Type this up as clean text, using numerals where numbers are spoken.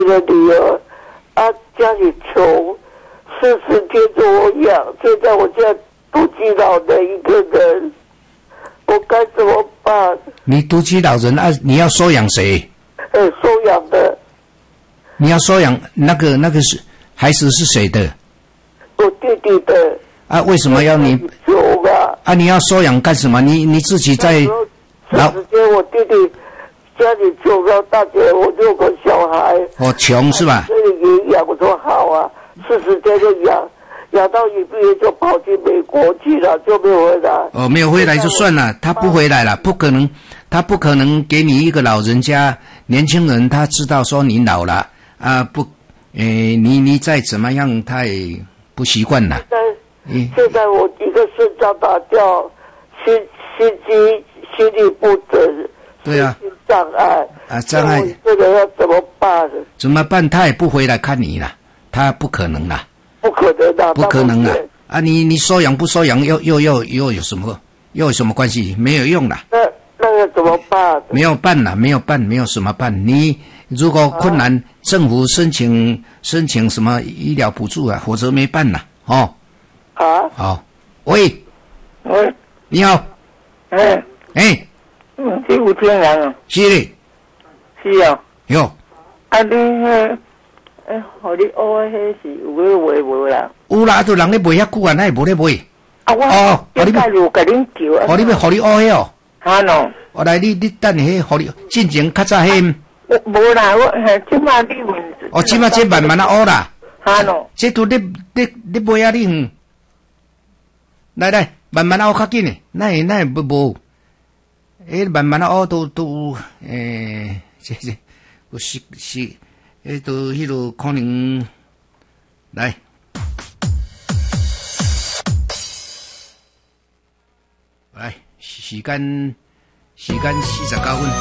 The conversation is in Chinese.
的女儿啊，家里穷，40天着我养，现在我现在独居老人一个人，我该怎么办？ 你独居老人啊，你要收养谁？ 收养的。 你要收养那个是孩子是谁的？ 我弟弟的。 啊，为什么要你？ 穷啊！ 啊，你要收养干什么？你自己在。 40天我弟弟家里穷到大姐，我6个小孩。 哦，穷是吧？ 所以也养，我说好啊，40天就养到一毕业就跑去美国去了，就没有回来。 哦，没有回来就算了，他不回来了，不可能，他不可能给你一个老人家，年轻人他知道说你老了啊，不，你再怎么样他也不习惯了。 现在我一个肾脏打掉，心律不整， 对啊， 心障碍啊，障碍， 这个要怎么办？ 怎么办？他也不回来看你了，他不可能啦， 不可能的， 不可能啦！啊，你收养不收养，又有什么关系？没有用啦。 那要怎么办？ 没有办啦，没有什么办。你如果困难，政府申请什么医疗补助啊，否则没办啦。哦。 啊。 好，喂，你好。 是有听人啊？ 是嘞。 是啊。 有。 啊，你互你学的迄是有咧卖无啦？ 有啦，就人咧卖遐久啊，哪会无咧卖？ 啊，我你有甲恁叫啊？ 互你学迄哦。 哈喏。 你等下迄，互你进前较早迄。 无啦，我即马你问。 哦，即马这慢慢学啦。 哈喏。 这都你卖啊你来，慢慢学较紧诶，那会无？慢慢学都有是，都迄落可能来时间49分。